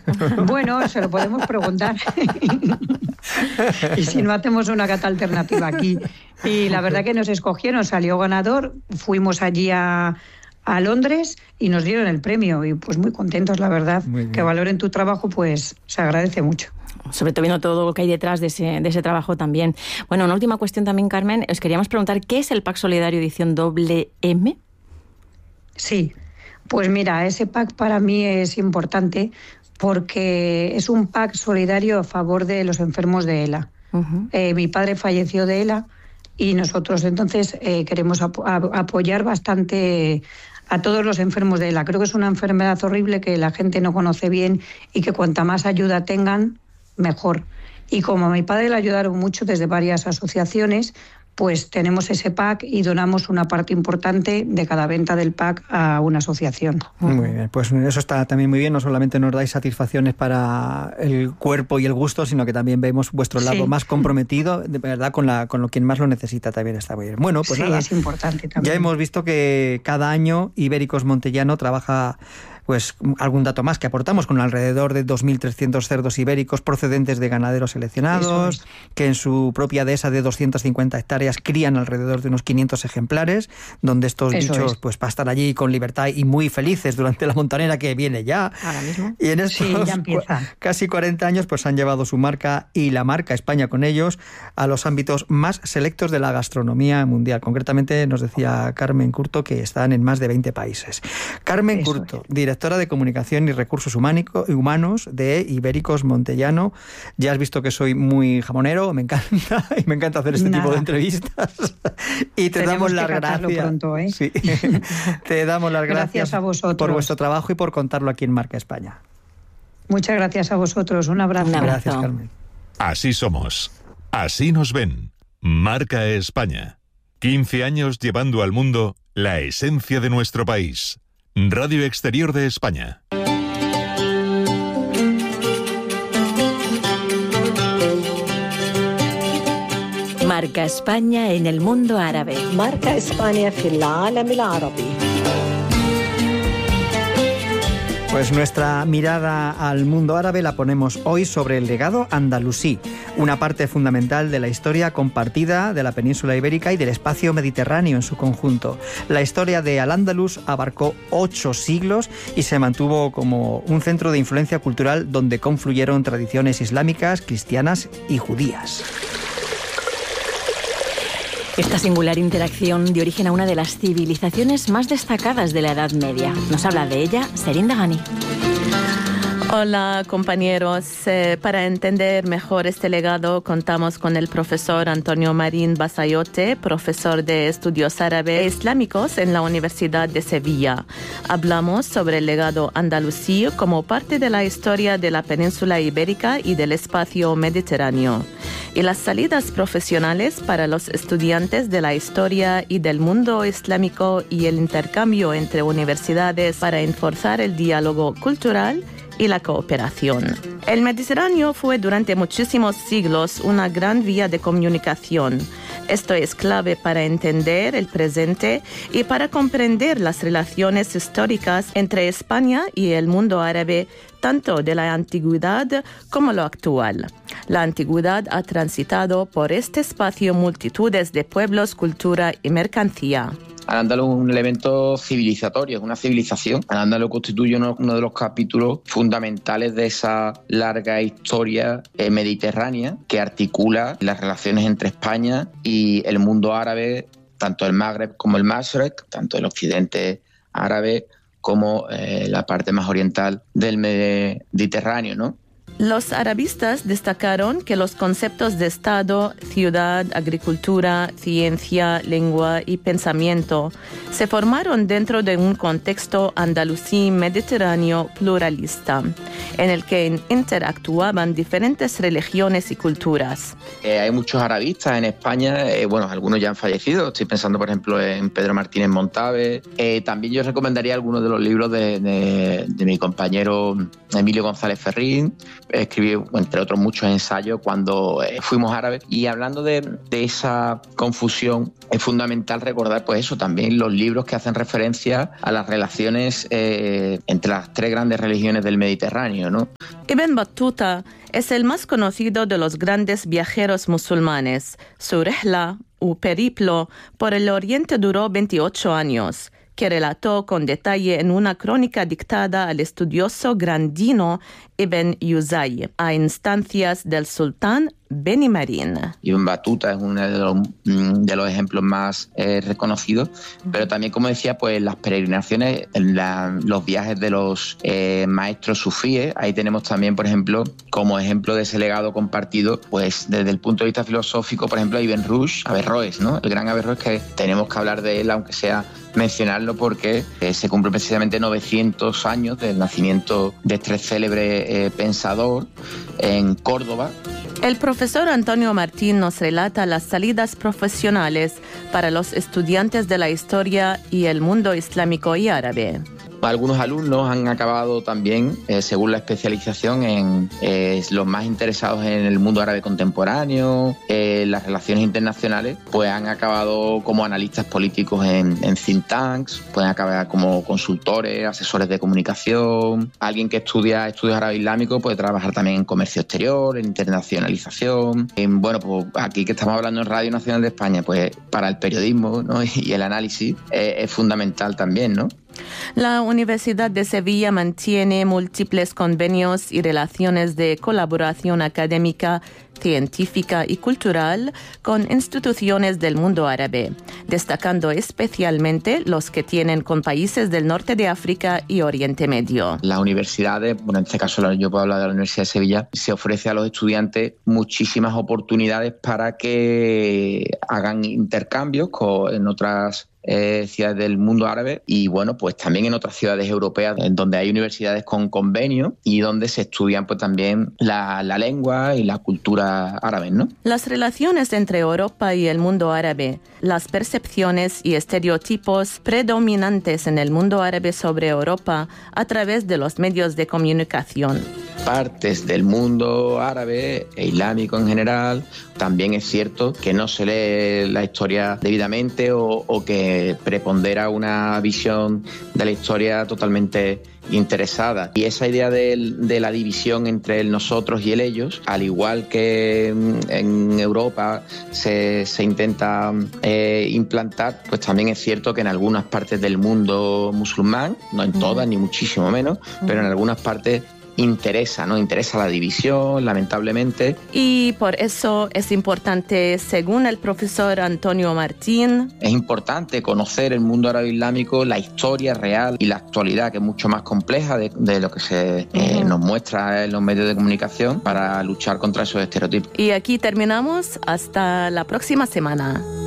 Bueno, se lo podemos preguntar. Y si no, hacemos una cata alternativa aquí. Y la verdad que nos escogieron, salió ganador, fuimos allí a Londres y nos dieron el premio. Y pues muy contentos, la verdad. Que valoren tu trabajo, pues se agradece mucho. Sobre todo viendo todo lo que hay detrás de ese trabajo también. Bueno, una última cuestión también, Carmen. Os queríamos preguntar, ¿qué es el Pack Solidario edición MM? Sí, pues mira, ese pack para mí es importante porque es un pack solidario a favor de los enfermos de ELA. Uh-huh. Mi padre falleció de ELA y nosotros entonces queremos apoyar bastante a todos los enfermos de ELA. Creo que es una enfermedad horrible que la gente no conoce bien y que cuanta más ayuda tengan, mejor. Y como a mi padre le ayudaron mucho desde varias asociaciones, pues tenemos ese pack y donamos una parte importante de cada venta del pack a una asociación. Muy bien, pues eso está también muy bien. No solamente nos dais satisfacciones para el cuerpo y el gusto, sino que también vemos vuestro lado más comprometido, de verdad, con lo quien más lo necesita. También está muy bien. Bueno, pues nada, es importante también. Ya hemos visto que cada año Ibéricos Montellano trabaja... Pues algún dato más que aportamos, con alrededor de 2.300 cerdos ibéricos procedentes de ganaderos seleccionados, que en su propia dehesa de 250 hectáreas crían alrededor de unos 500 ejemplares, donde estos bichos pues pastan allí con libertad y muy felices durante la montanera que viene ya. Ahora mismo. Y en estos casi 40 años pues han llevado su marca y la marca España con ellos a los ámbitos más selectos de la gastronomía mundial. Concretamente nos decía Carmen Curto que están en más de 20 países. Carmen Curto, directora de Comunicación y Recursos Humanos de Ibéricos Montellano. Ya has visto que soy muy jamonero, me encanta, y me encanta hacer este tipo de entrevistas. Y te damos las gracias. Pronto, ¿eh? Sí. Te damos las gracias a vosotros por vuestro trabajo y por contarlo aquí en Marca España. Muchas gracias a vosotros. Un abrazo. Gracias, Carmen. Así somos. Así nos ven. Marca España. 15 años llevando al mundo la esencia de nuestro país. Radio Exterior de España. Marca España en el mundo árabe. Marca España في العالم العربي. Pues nuestra mirada al mundo árabe la ponemos hoy sobre el legado andalusí, una parte fundamental de la historia compartida de la península ibérica y del espacio mediterráneo en su conjunto. La historia de Al-Ándalus abarcó 8 siglos y se mantuvo como un centro de influencia cultural donde confluyeron tradiciones islámicas, cristianas y judías. Esta singular interacción dio origen a una de las civilizaciones más destacadas de la Edad Media. Nos habla de ella Serin Dagani. Hola compañeros, para entender mejor este legado contamos con el profesor Antonio Marín Basayote, profesor de Estudios Árabes e Islámicos en la Universidad de Sevilla. Hablamos sobre el legado andalusí como parte de la historia de la península ibérica y del espacio mediterráneo, y las salidas profesionales para los estudiantes de la historia y del mundo islámico y el intercambio entre universidades para enforzar el diálogo cultural y la cooperación. El Mediterráneo fue durante muchísimos siglos una gran vía de comunicación. Esto es clave para entender el presente y para comprender las relaciones históricas entre España y el mundo árabe, tanto de la antigüedad como lo actual. La antigüedad ha transitado por este espacio multitudes de pueblos, cultura y mercancía. Al-Ándalus es un elemento civilizatorio, es una civilización. Al-Ándalus constituye uno de los capítulos fundamentales de esa larga historia mediterránea que articula las relaciones entre España y el mundo árabe, tanto el Magreb como el Mashrek, tanto el occidente árabe como la parte más oriental del Mediterráneo, ¿no? Los arabistas destacaron que los conceptos de Estado, ciudad, agricultura, ciencia, lengua y pensamiento se formaron dentro de un contexto andalusí mediterráneo pluralista, en el que interactuaban diferentes religiones y culturas. Hay muchos arabistas en España, algunos ya han fallecido. Estoy pensando, por ejemplo, en Pedro Martínez Montave. También yo recomendaría algunos de los libros de mi compañero Emilio González Ferrín, escribió, entre otros muchos ensayos, cuando fuimos árabes. Y hablando de esa confusión, es fundamental recordar pues eso, también los libros que hacen referencia a las relaciones entre las tres grandes religiones del Mediterráneo, ¿no? Ibn Battuta es el más conocido de los grandes viajeros musulmanes. Su rihla, o periplo, por el Oriente duró 28 años, que relató con detalle en una crónica dictada al estudioso grandino Ibn Yuzay, a instancias del sultán Beni Marín. Ibn Battuta es uno de los ejemplos más reconocidos, pero también, como decía, pues las peregrinaciones, los viajes de los maestros sufíes. Ahí tenemos también, por ejemplo, como ejemplo de ese legado compartido, pues desde el punto de vista filosófico, por ejemplo, Ibn Rushd, Averroes, ¿no? El gran Averroes, que tenemos que hablar de él, aunque sea mencionarlo, porque se cumplen precisamente 900 años del nacimiento de este célebre pensador en Córdoba. El profesor Antonio Martín nos relata las salidas profesionales para los estudiantes de la historia y el mundo islámico y árabe. Algunos alumnos han acabado también, según la especialización, en los más interesados en el mundo árabe contemporáneo, las relaciones internacionales, pues han acabado como analistas políticos en think tanks, pueden acabar como consultores, asesores de comunicación. Alguien que estudia estudios árabe islámicos puede trabajar también en comercio exterior, en internacionalización. Bueno, pues aquí que estamos hablando en Radio Nacional de España, pues para el periodismo, ¿no? Y el análisis es fundamental también, ¿no? La Universidad de Sevilla mantiene múltiples convenios y relaciones de colaboración académica, científica y cultural con instituciones del mundo árabe, destacando especialmente los que tienen con países del norte de África y Oriente Medio. Las universidades, bueno, en este caso yo puedo hablar de la Universidad de Sevilla, se ofrece a los estudiantes muchísimas oportunidades para que hagan intercambios en otras ciudades del mundo árabe y bueno, pues también en otras ciudades europeas en donde hay universidades con convenio y donde se estudian pues también la lengua y la cultura árabe, ¿no? Las relaciones entre Europa y el mundo árabe, las percepciones y estereotipos predominantes en el mundo árabe sobre Europa a través de los medios de comunicación. Partes del mundo árabe e islámico en general, también es cierto que no se lee la historia debidamente o que prepondera una visión de la historia totalmente interesada. Y esa idea de la división entre el nosotros y el ellos, al igual que en Europa se intenta implantar, pues también es cierto que en algunas partes del mundo musulmán, no en todas ni muchísimo menos, pero en algunas partes interesa la división, lamentablemente. Y por eso es importante, según el profesor Antonio Martín, es importante conocer el mundo árabe islámico, la historia real y la actualidad, que es mucho más compleja de lo que se nos muestra en los medios de comunicación, para luchar contra esos estereotipos. Y aquí terminamos. Hasta la próxima semana.